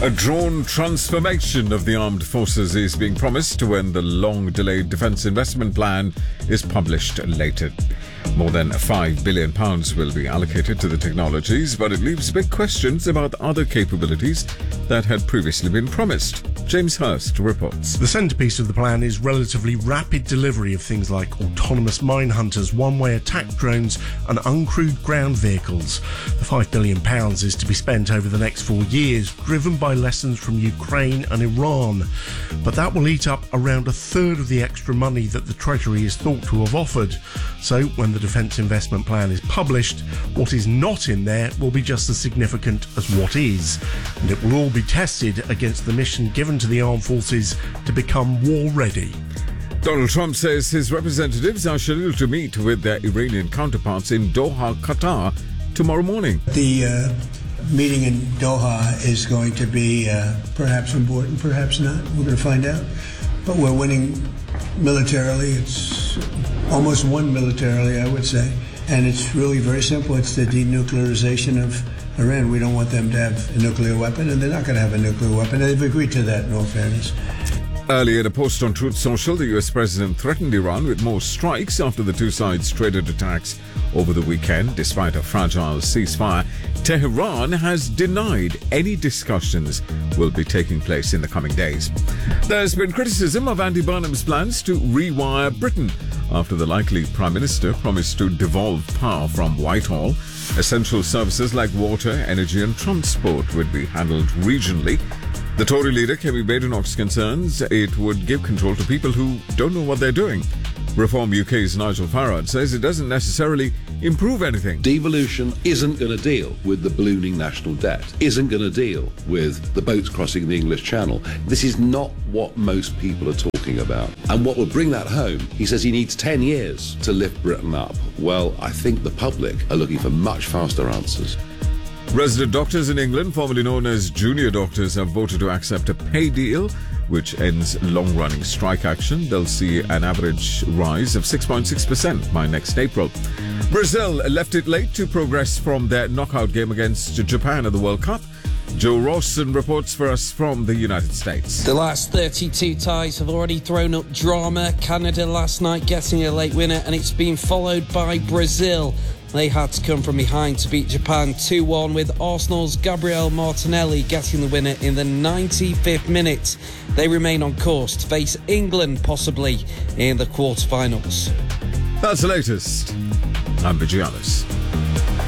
A drawn transformation of the armed forces is being promised when the long-delayed defence investment plan is published later. More than £5 billion will be allocated to the technologies, but it leaves big questions about other capabilities that had previously been promised. James Hurst reports. The centrepiece of the plan is relatively rapid delivery of things like autonomous mine hunters, one-way attack drones and uncrewed ground vehicles. The £5 billion is to be spent over the next 4 years, driven by lessons from Ukraine and Iran. But that will eat up around a third of the extra money that the Treasury is thought to have offered. So when the Defence Investment Plan is published, what is not in there will be just as significant as what is. And it will all be tested against the mission given to the armed forces to become war ready. Donald Trump says his representatives are scheduled to meet with their Iranian counterparts in Doha, Qatar, tomorrow morning. The meeting in Doha is going to be perhaps important, perhaps not. We're going to find out. But we're winning militarily. It's almost won militarily, I would say. And it's really very simple. It's the denuclearization of Iran. We don't want them to have a nuclear weapon, and they're not going to have a nuclear weapon. They've agreed to that, in all fairness. Earlier in a post on Truth Social, the US president threatened Iran with more strikes after the two sides traded attacks over the weekend. Despite a fragile ceasefire, Tehran has denied any discussions will be taking place in the coming days. There's been criticism of Andy Burnham's plans to rewire Britain after the likely Prime Minister promised to devolve power from Whitehall. Essential services like water, energy and transport would be handled regionally. The Tory leader, Kemi Badenoch's concerns it would give control to people who don't know what they're doing. Reform UK's Nigel Farage says it doesn't necessarily improve anything. Devolution isn't going to deal with the ballooning national debt, isn't going to deal with the boats crossing the English Channel. This is not what most people are talking about. And what will bring that home, he says he needs 10 years to lift Britain up. Well, I think the public are looking for much faster answers. Resident doctors in England, formerly known as junior doctors, have voted to accept a pay deal which ends long-running strike action. They'll see an average rise of 6.6% by next April. Brazil left it late to progress from their knockout game against Japan at the World Cup. Joe Rawson reports for us from the United States. The last 32 ties have already thrown up drama. Canada last night getting a late winner, and it's been followed by Brazil. They had to come from behind to beat Japan 2-1, with Arsenal's Gabriel Martinelli getting the winner in the 95th minute. They remain on course to face England possibly in the quarterfinals. That's the latest. I'm Vijay Alice.